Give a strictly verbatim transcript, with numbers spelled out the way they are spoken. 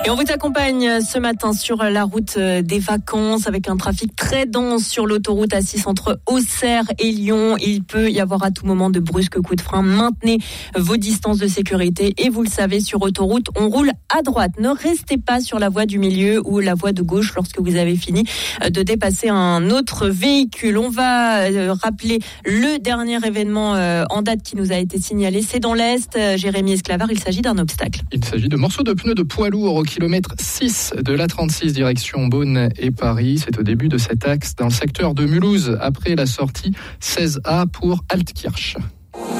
Et on vous accompagne ce matin sur la route des vacances avec un trafic très dense sur l'autoroute A six entre Auxerre et Lyon. Il peut y avoir à tout moment de brusques coups de frein. Maintenez vos distances de sécurité et vous le savez, sur autoroute, on roule à droite. Ne restez pas sur la voie du milieu ou la voie de gauche lorsque vous avez fini de dépasser un autre véhicule. On va rappeler le dernier événement en date qui nous a été signalé. C'est dans l'Est. Jérémy Esclavard, il s'agit d'un obstacle. Il s'agit de morceaux de pneus de poids lourd au kilomètre six de l'A trente-six direction Beaune et Paris. C'est au début de cet axe dans le secteur de Mulhouse après la sortie seize A pour Altkirch.